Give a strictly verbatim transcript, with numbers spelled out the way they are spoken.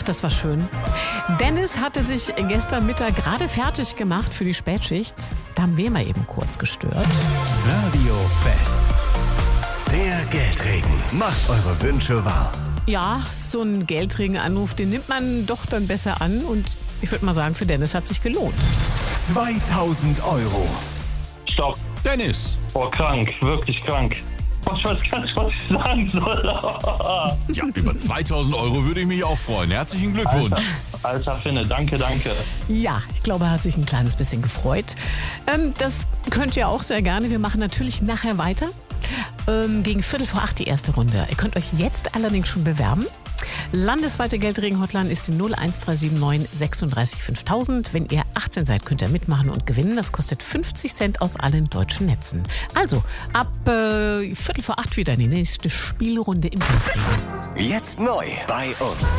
das war schön. Dennis hatte sich gestern Mittag gerade fertig gemacht für die Spätschicht. Da haben wir mal eben kurz gestört. Radio Fest. Der Geldregen macht eure Wünsche wahr. Ja, so ein Geldregenanruf, den nimmt man doch dann besser an. Und ich würde mal sagen, für Dennis hat sich gelohnt. zweitausend Euro. Stopp. Dennis. Oh, krank. Wirklich krank. Ich weiß gar nicht, was ich sagen soll. Ja, über zweitausend Euro würde ich mich auch freuen. Herzlichen Glückwunsch. Alter, Alter Finne, danke, danke. Ja, ich glaube, er hat sich ein kleines bisschen gefreut. Ähm, das könnt ihr auch sehr gerne. Wir machen natürlich nachher weiter. Ähm, gegen Viertel vor acht die erste Runde. Ihr könnt euch jetzt allerdings schon bewerben. Landesweite Geldregen-Hotline ist die null eins drei sieben neun sechsunddreißig fünftausend. Wenn ihr achtzehn seid, könnt ihr mitmachen und gewinnen. Das kostet fünfzig Cent aus allen deutschen Netzen. Also, ab äh, Viertel vor acht wieder in die nächste Spielrunde im Geldregen. Jetzt neu bei uns.